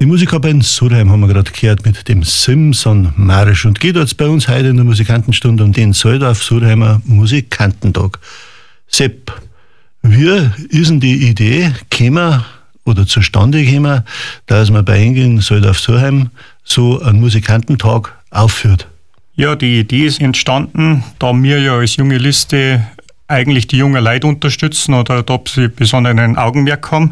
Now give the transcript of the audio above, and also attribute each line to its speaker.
Speaker 1: Die Musikerband Surheim haben wir gerade gehört mit dem Simson-Marsch und geht jetzt bei uns heute in der Musikantenstunde um den Soldorf-Surheimer Musikantentag. Sepp, wie ist denn die Idee gekommen oder zustande gekommen, dass man bei Ihnen in Soldorf-Surheim so einen Musikantentag aufführt?
Speaker 2: Ja, die Idee ist entstanden, da wir ja als junge Liste eigentlich die jungen Leute unterstützen oder da sie besonderen Augenmerk haben.